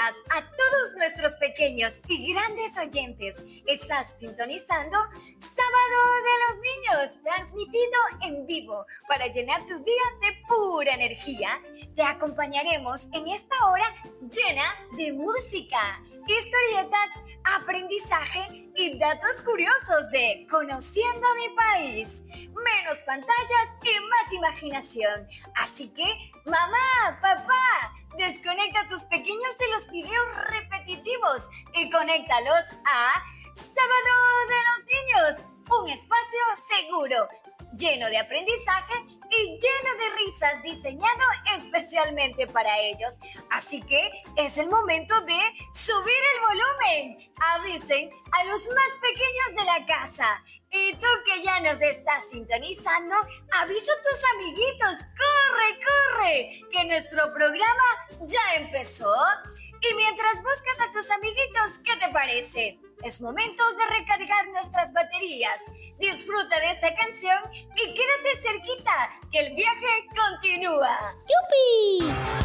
días a todos nuestros pequeños y grandes oyentes. Estás sintonizando Sábado de los Niños, transmitido en vivo para llenar tu día de pura energía. Te acompañaremos en esta hora llena de música, historietas, aprendizaje y datos curiosos de Conociendo a mi país. Menos pantallas y más imaginación. Así que, mamá, papá, desconecta a tus pequeños de los videos repetitivos y conéctalos a Sábado de los Niños, un espacio seguro, lleno de aprendizaje y lleno de risas, diseñado especialmente para ellos. Así que es el momento de subir el volumen. Avisen a los más pequeños de la casa. Y tú que ya nos estás sintonizando, avisa a tus amiguitos. ¡Corre, corre! Que nuestro programa ya empezó. Y mientras buscas a tus amiguitos, ¿qué te parece? Es momento de recargar nuestras baterías. Disfruta de esta canción y quédate cerquita, que el viaje continúa. ¡Yupi!